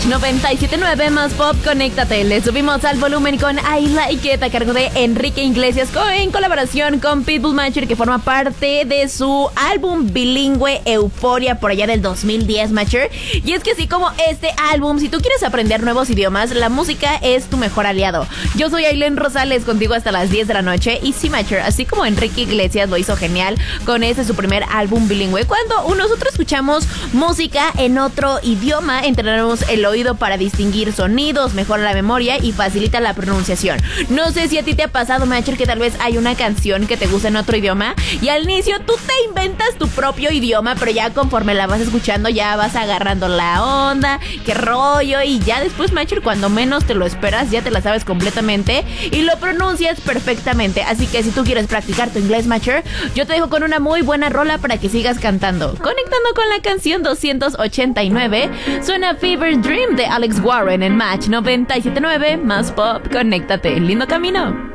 Match 97.9 más pop, conéctate. Le subimos al volumen con I Like It a cargo de Enrique Iglesias en colaboración con Pitbull Matcher, que forma parte de su álbum bilingüe Euforia por allá del 2010, Matcher. Y es que así como este álbum, si tú quieres aprender nuevos idiomas, la música es tu mejor aliado. Yo soy Ailén Rosales, contigo hasta las 10 de la noche. Y sí, Matcher, así como Enrique Iglesias lo hizo genial con su primer álbum bilingüe, cuando nosotros escuchamos música en otro idioma, entrenamos el oído para distinguir sonidos, mejora la memoria y facilita la pronunciación. No sé si a ti te ha pasado, Matcher, que tal vez hay una canción que te gusta en otro idioma y al inicio tú te inventas tu propio idioma, pero ya conforme la vas escuchando ya vas agarrando la onda, qué rollo, y ya después, Matcher, cuando menos te lo esperas, ya te la sabes completamente y lo pronuncias perfectamente. Así que si tú quieres practicar tu inglés, Matcher, yo te dejo con una muy buena rola para que sigas cantando. Conectando con la canción 289, suena Fever Dream de Alex Warren en Match 97.9 más pop. Conéctate, lindo camino.